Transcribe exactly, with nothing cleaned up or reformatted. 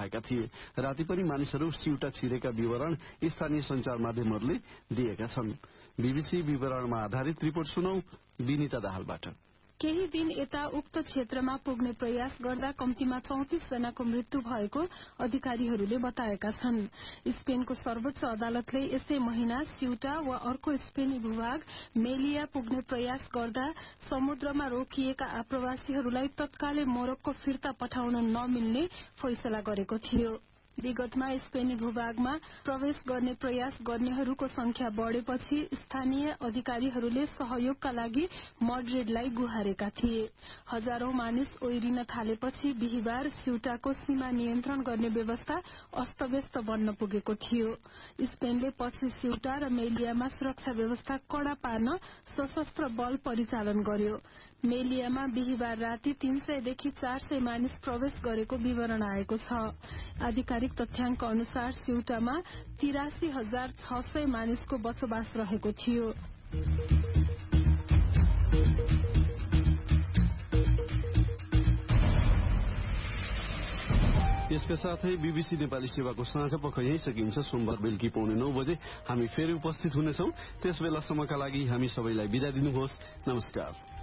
रहेका थिए। राति पनि मानिसहरू सिउटा छिरेका विवरण स्थानीय संचार माध्यमहरूले दिएका छन्। बीबीसी विवरणमा आधारित रिपोर्ट सुनौ विनिता दाहालबाट। केही दिन यता उक्त क्षेत्रमा पुग्ने प्रयास गर्दा कम्तीमा चौतिस जनाको मृत्यु भएको अधिकारीहरूले बताएका छन्। स्पेनको सर्वोच्च अदालतले यसै महिना सिउटा वा अर्को स्पेनी भूभाग मेलिया पुग्ने प्रयास गर्दा समुद्रमा रोकिएका आप्रवासीहरूलाई तत्कालै मोरक्को फिर्ता पठाउन नमिल्ने फैसला गरेको थियो। विगतमा स्पेनी भूभागमा प्रवेश गर्ने प्रयास गर्नेहरूको संख्या बढ़ेपछि स्थानीय अधिकारीहरूले सहयोगका लागि मड्रिडलाई गुहारेका थिए। हजारौं मानिस ओइरिन थालेपछि बिहिबार सिउटाको सीमा नियन्त्रण गर्ने व्यवस्था अस्तव्यस्त बन्न पुगेको थियो। स्पेनले पछि सिउटा र मेलियामा सुरक्षा व्यवस्था कड़ा पार्न सशस्त्र बल परिचालन गर्यो। मेलियामा बिहिबार राति तीन सय देखि चार सय मानिस प्रवेश गरेको विवरण आएको छ। आधिकारिक तथ्याङ्क अनुसार सिउटामा तिरासी हजार छ सय मानिसको बसोबास रहेको थियो। यसका साथै बीबीसी नेपाली सेवाको साँझ पख यही सकिन्छ। सोमबार बेलुकी पौने नौ बजे हामी फेरि उपस्थित हुनेछौं। त्यस बेलासम्मका लागि हामी सबैलाई बिदा दिनुहोस्। नमस्कार।